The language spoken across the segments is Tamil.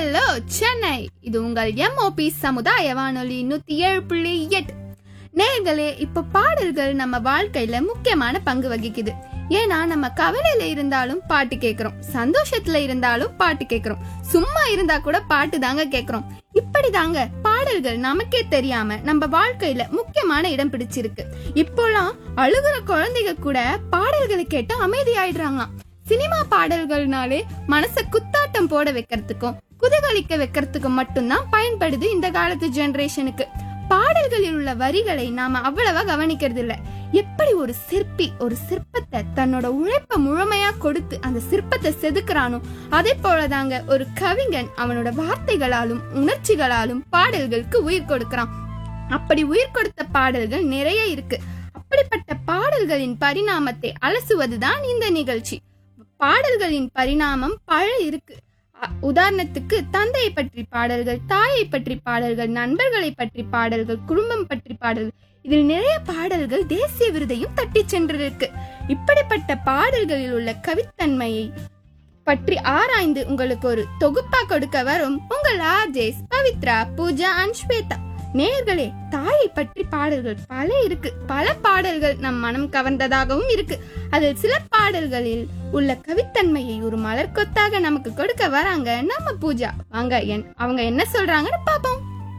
ஹலோ சென்னை, இது உங்கள் MOP சமுதாய வானொலி 107.8. நேயர்களே, இப்ப பாடல்கள் நம்ம வாழ்க்கையில முக்கியமான பங்கு வகிக்குது. ஏன்னா நம்ம கவலையில இருந்தாலும் பாட்டு கேக்குறோம், சந்தோஷத்துல இருந்தாலும் பாட்டு கேக்குறோம், சும்மா இருந்தா கூட பாட்டு தாங்க கேக்குறோம். இப்படிதாங்க பாடல்கள் நமக்கே தெரியாம நம்ம வாழ்க்கையில முக்கியமான இடம் பிடிச்சிருக்கு. இப்போலாம் அழுகுற குழந்தைங்க கூட பாடல்களை கேட்டு அமைதியாயிடுறாங்களாம். சினிமா பாடல்கள்னாலே மனச குத்தாட்டம் போட வைக்கிறதுக்கும் குதகலிக்க வைக்கிறதுக்கும் மட்டும்தான் பயன்படுது இந்த காலத்து ஜெனரேஷனுக்கு. பாடல்களில் உள்ள வரிகளை நாம அவ்வளவா கவனிக்கிறது இல்ல. எப்படி ஒரு சிற்பி ஒரு சிற்பத்தை தன்னோட உழைப்ப முழுமையா கொடுத்து அந்த சிற்பத்தை செதுக்குறானோ, அதே போலதாங்க ஒரு கவிஞன் அவனோட வார்த்தைகளாலும் உணர்ச்சிகளாலும் பாடல்களுக்கு உயிர் கொடுக்கறான். அப்படி உயிர் கொடுத்த பாடல்கள் நிறைய இருக்கு. அப்படிப்பட்ட பாடல்களின் பரிணாமத்தை அலசுவதுதான் இந்த நிகழ்ச்சி. பாடல்களின் பரிணாமம் பல இருக்கு. உதாரணத்துக்கு தந்தையை பற்றி பாடல்கள், தாயை பற்றி பாடல்கள், நண்பர்களை பற்றி பாடல்கள், குடும்பம் பற்றி பாடல்கள், இதில் நிறைய பாடல்கள் தேசிய விருதையும் தட்டி சென்றிருக்கு. இப்படிப்பட்ட பாடல்களில் உள்ள கவித்தன்மையை பற்றி ஆராய்ந்து உங்களுக்கு ஒரு தொகுப்பா கொடுக்க வரும் உங்கள் RJs பவித்ரா, பூஜா அண்ட் ஸ்வேதா. நேயர்களே, தாயை பற்றி பாடல்கள் பல இருக்கு. பல பாடல்கள் நம் மனம் கவர்ந்ததாகவும் இருக்கு. அதில் சில பாடல்களில் உள்ள கவித்தன்மையை ஒரு மலர் கொத்தாக நமக்கு கொடுக்க வராங்க நம்ம பூஜா. வாங்க அவங்க என்ன சொல்றாங்கன்னு பாப்போம்.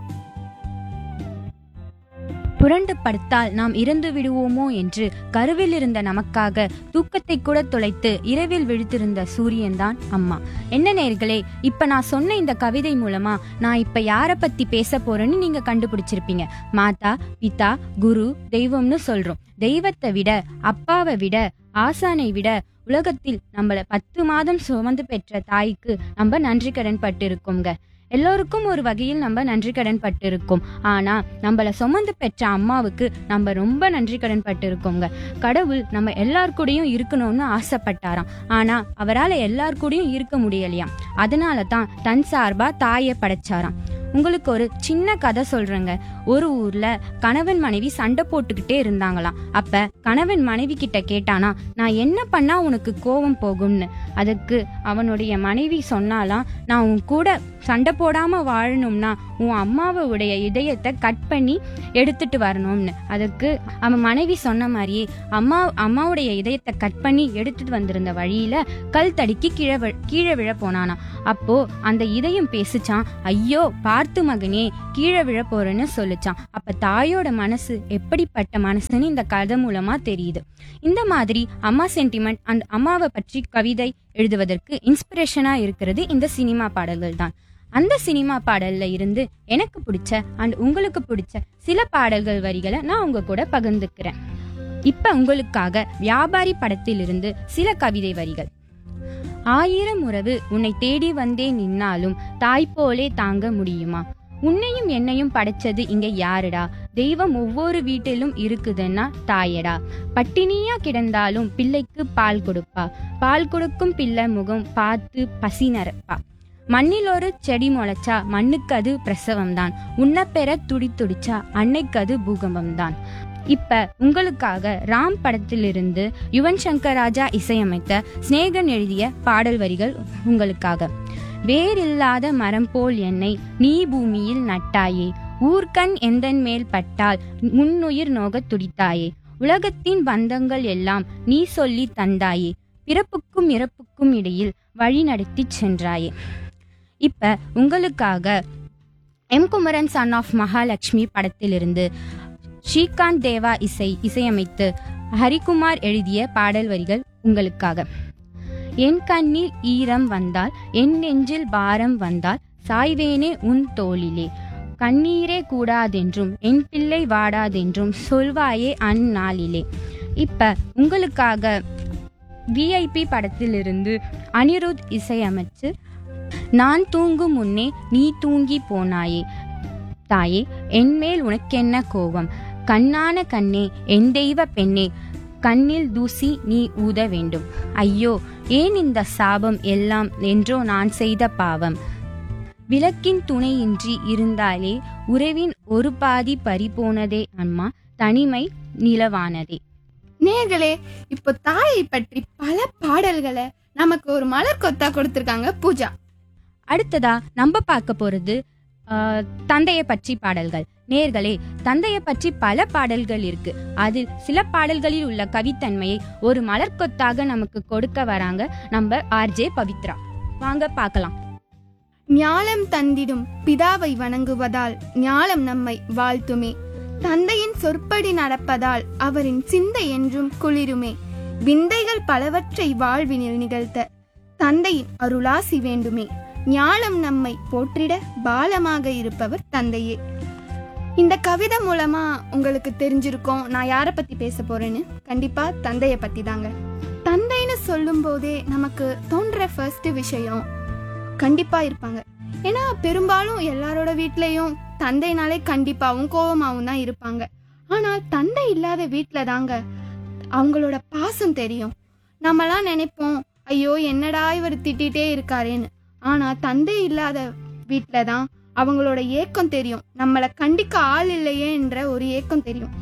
புரண்டு படுத்தால் நாம் இறந்து விடுவோமோ என்று கருவில் இருந்த நமக்காக தூக்கத்தை கூட தொலைத்து இரவில் விழித்திருந்த சூரியன் தான் அம்மா. என்ன நேர்களே, இப்ப நான் சொன்ன இந்த கவிதை மூலமா நான் இப்ப யார பத்தி பேச போறேன்னு நீங்க கண்டுபிடிச்சிருப்பீங்க. மாதா, பிதா, குரு, தெய்வம்னு சொல்றோம். தெய்வத்தை விட, அப்பாவை விட, ஆசானை விட உலகத்தில் நம்மள 10 மாதம் சுமந்து பெற்ற தாய்க்கு நம்ம நன்றி கடன் பட்டு இருக்கோங்க. எல்லோருக்கும் ஒரு வகையில் நம்ம நன்றி கடன் பட்டு இருக்கோம். ஆனா நம்மள சுமந்து பெற்ற அம்மாவுக்கு நம்ம ரொம்ப நன்றி கடன் பட்டு இருக்கோங்க. கடவுள் நம்ம எல்லார் கூடயும் இருக்கணும்னு ஆசைப்பட்டாராம். ஆனா அவரால் எல்லார் கூடயும் இருக்க முடியலையாம். அதனால தான் தன் சார்பா தாயை படைச்சாராம். உங்களுக்கு ஒரு சின்ன கதை சொல்றேங்க. ஒரு ஊர்ல கணவன் மனைவி சண்டை போட்டுக்கிட்டே இருந்தாங்களாம். அப்ப கணவன் மனைவி கிட்ட கேட்டானா, நான் என்ன பண்ணா உனக்கு கோபம் போகும்னு. அதுக்கு அவனுடைய மனைவி சொன்னாலாம், நான் உன் கூட சண்டை போடாம வாழணும்னா உன் அம்மாவுடைய இதயத்தை கட் பண்ணி எடுத்துட்டு வரணும்னு. அதுக்கு அவன் மனைவி சொன்ன மாதிரியே அம்மாவுடைய இதயத்தை கட் பண்ணி எடுத்துட்டு வந்திருந்த வழியில கல் தடுக்கி கீழே விழ போனானா. அப்போ அந்த இதயம் பேசிச்சான், ஐயோ பார்த்து மகனே, கீழே விழ போறேன்னு சொல்லிச்சான். அப்ப தாயோட மனசு எப்படிப்பட்ட மனசுன்னு இந்த கதை மூலமா தெரியுது. இந்த மாதிரி அம்மா சென்டிமெண்ட் அண்ட் அம்மாவை பற்றி கவிதை எழுதுவதற்கு இன்ஸ்பிரேஷனா இருக்கிறது இந்த சினிமா பாடல்கள் தான். அந்த சினிமா பாடல்ல இருந்து எனக்கு பிடிச்ச அண்ட் உங்களுக்கு பிடிச்ச சில பாடல்கள் வரிகளை நான் உங்க கூட பகிர்ந்துக்கிறேன். இப்ப உங்களுக்காக வியாபாரி படத்திலிருந்து சில கவிதை வரிகள். 1000 உறவு உன்னை தேடி வந்தே நின்னாலும் தாய் போலே தாங்க முடியுமா? உன்னையும் என்னையும் படைச்சது இங்க யாருடா? தெய்வம் ஒவ்வொரு வீட்டிலும் இருக்குதுன்னா தாயடா. பட்டினியா கிடந்தாலும் பிள்ளைக்கு பால் கொடுப்பா. பால் கொடுக்கும் பிள்ளை முகம் பார்த்து பசி நரப்பா. மண்ணில் ஒரு செடி முளைச்சா மண்ணுக்கு அது பிரசவம் தான். உன்னை பெற துடிச்சா அன்னைக்கு அது பூகம்பம் தான். இப்ப உங்களுக்காக ராம் படத்திலிருந்து யுவன் சங்கர் ராஜா இசையமைத்த ஸ்நேகன் எழுதிய பாடல் வரிகள் உங்களுக்காக. வேறில்லாத மரம் போல் என்னை நீ பூமியில் நட்டாயே, ஊர்கண் எந்தன் மேல் பட்டால் முன்னுயிர் நோக துடித்தாயே, உலகத்தின் பந்தங்கள் எல்லாம் நீ சொல்லி தந்தாயே, பிறப்புக்கும் இறப்புக்கும் இடையில் வழி நடத்தி சென்றாயே. இப்ப உங்களுக்காக M Kumaran son of Mahalakshmi படத்திலிருந்து ஸ்ரீகாந்த் தேவா இசையமைத்து ஹரிகுமார் எழுதிய பாடல் வரிகள் உங்களுக்காக. என் கண்ணில் ஈரம் வந்தால், என் நெஞ்சில் பாரம் வந்தால், சாய்வேனே உன் தோளிலே, கண்ணீரே கூடாதென்றும் என் பிள்ளை வாடாதென்றும் சொல்வாயே அந்நாளிலே. இப்ப உங்களுக்காக VIP படத்திலிருந்து அனிருத் இசையமைச்சு நான் தூங்கும் முன்னே நீ தூங்கி போனாயே, தாயே என்மேல் உனக்கென்ன கோபம், கண்ணான கண்ணே என் தெய்வ பெண்ணே, கண்ணில் தூசி நீ ஊத வேண்டும், ஐயோ ஏன் இந்த சாபம் எல்லாம் என்றோ நான் செய்த பாவம், விளக்கின் துணையின்றி இருந்தாலே உறவின் ஒரு பாதி பறிபோனதே அம்மா, தனிமை நிலவானதே. நேர்களே, இப்போ தாயை பற்றி பல பாடல்களை நமக்கு ஒரு மலர் கொத்தா கொடுத்திருக்காங்க பூஜா. அடுத்ததா நம்ம பார்க்க போறது தந்தையை பற்றி பாடல்கள். நேர்களே, தந்தையை பற்றி பல பாடல்கள் இருக்கு. அதில் சில பாடல்களில் உள்ள கவித்தன்மையை ஒரு மலர்கொத்தாக நமக்கு கொடுக்க வராங்க நம்ம ஆர்ஜே பவித்ரா. வாங்க பார்க்கலாம். ஞாலம் தந்திடும் பிதாவை வணங்குவதால் ஞாலம் நம்மை வாழ்த்துமே. தந்தையின் சொற்படி நடப்பதால் அவரின் சிந்தை என்றும் குளிருமே. விந்தைகள் பலவற்றை வாழ்வினில் நிகழ்த்த தந்தையின் அருளாசி வேண்டுமே. ஞாலம் நம்மை போற்றிட பாலமாக இருப்பவர் தந்தையே. இந்த கவிதை மூலமா உங்களுக்கு தெரிஞ்சிருக்கோம் நான் யாரை பத்தி பேச போறேன்னு. கண்டிப்பா தந்தைய பத்தி தாங்க. தந்தைன்னு சொல்லும் போதே நமக்கு தோன்ற ஃபர்ஸ்ட் விஷயம் கண்டிப்பா இருப்பாங்க. ஏன்னா பெரும்பாலும் எல்லாரோட வீட்லயும் தந்தைனாலே கண்டிப்பாவும் கோபமாவும் தான் இருப்பாங்க. ஆனால் தந்தை இல்லாத வீட்டுல தாங்க அவங்களோட பாசம் தெரியும். நம்மலாம் நினைப்போம், ஐயோ என்னடா இவர் திட்டிகிட்டே இருக்காரேன்னு. ஆனா தந்தை இல்லாத வீட்டுல தான் அவங்களோட ஏக்கம் தெரியும். நம்மளை கண்டிக்க ஆள் இல்லையே என்ற ஒரு ஏக்கம் தெரியும்.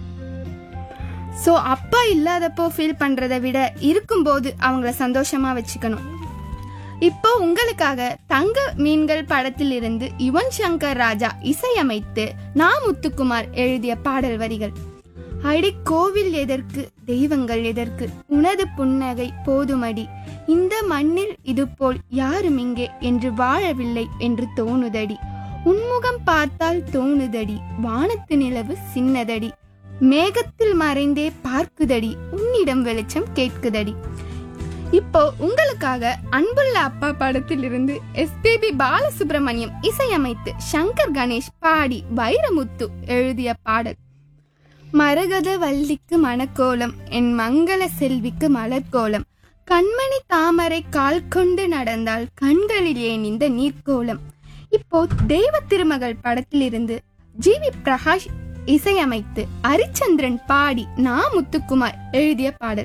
சோ அப்பா இல்லாதப்போ ஃபீல் பண்றதை விட இருக்கும்போது அவங்கள சந்தோஷமா வச்சுக்கணும். இப்போ உங்களுக்காக தங்க மீன்கள் படத்தில் இருந்து யுவன் சங்கர் ராஜா இசையமைத்து முத்துக்குமார் எழுதிய பாடல் வரிகள். அடி கோவில் எதற்கு, தெய்வங்கள் எதற்கு, உனது புன்னகை போதுமடி. இந்த மண்ணில் இது போல் யாரும் இங்கே என்று வாழவில்லை என்று தோணுதடி. உன்முகம் பார்த்தால் தோணுதடி, வானத்து நிலவு சின்னதடி. மேகத்தில் மறைந்தே பார்க்குதடி, உன்னிடம் வெளிச்சம் கேட்குதடி. இப்போ உங்களுக்காக அன்புள்ள அப்பா படத்தில் இருந்து எஸ்பிபி பாலசுப்ரமணியம் இசையமைத்து சங்கர் கணேஷ் பாடி வைரமுத்து எழுதிய பாடல். மரகத வள்ளிக்கு மணக்கோலம், என் மங்கள செல்விக்கு மலர்கோலம். கண்மணி தாமரை கால் கொண்டு நடந்தால் கண்களில் ஏன் இந்த நீர்க்கோலம். இப்போ தெய்வ திருமகள் படத்தில் இருந்து ஜிவி பிரகாஷ் இசையமைத்து ஹரிச்சந்திரன் பாடி முத்துக்குமார் எழுதிய பாடல்.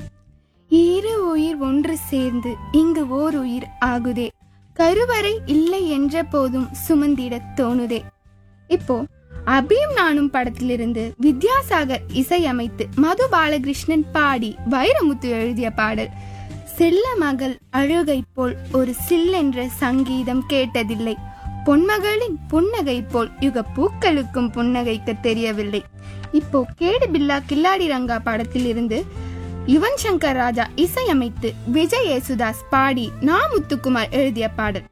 இரு உயிர் ஒன்று சேர்ந்து இங்கு ஓர் உயிர் ஆகுதே, கருவறை இல்லை என்ற போதும் சுமந்திட தோணுதே. இப்போ அபியும் நானும் படத்திலிருந்து வித்யாசாகர் இசையமைத்து மது பாலகிருஷ்ணன் பாடி வைரமுத்து எழுதிய பாடல். செல்ல மகள் அழுகை போல் ஒரு சில்லென்ற சங்கீதம் கேட்டதில்லை, பொன்மகளின் புன்னகை போல் யுக பூக்களுக்கும் புன்னகைக்க தெரியவில்லை. இப்போ கேடு பில்லா கில்லாடி ரங்கா படத்தில் இருந்து யுவன் சங்கர் ராஜா இசையமைத்து விஜய் யேசுதாஸ் பாடி முத்துக்குமார் எழுதிய பாடல்.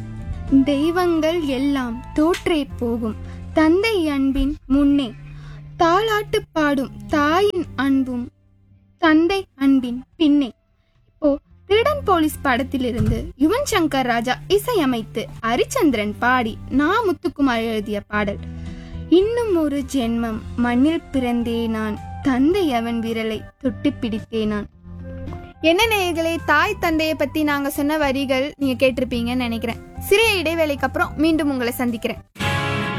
தெய்வங்கள் எல்லாம் தோற்றே போகும் தந்தை அன்பின் முன்னே, தாலாட்டு பாடும் தாயின் அன்பும் தந்தை அன்பின் பின்னே. இப்போ திருடன் போலீஸ் படத்திலிருந்து யுவன் சங்கர் ராஜா இசையமைத்து ஹரிச்சந்திரன் பாடி முத்துக்குமார் எழுதிய பாடல். இன்னும் ஒரு ஜென்மம் மண்ணில் பிறந்தே நான், தந்தை அவன் விரலை தொட்டு பிடித்தே நான். என்ன நேயர்களே, தாய் தந்தையை பத்தி நாங்க சொன்ன வரிகள் நீங்க கேட்டிருப்பீங்கன்னு நினைக்கிறேன். சிறிய இடைவேளைக்கு அப்புறம் மீண்டும் உங்களை சந்திக்கிறேன்.